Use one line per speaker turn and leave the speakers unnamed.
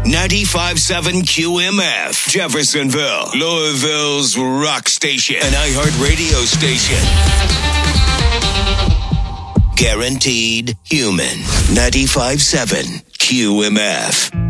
95.7 QMF, Jeffersonville, Louisville's rock station, an iHeart radio station. Guaranteed human. 95.7 QMF.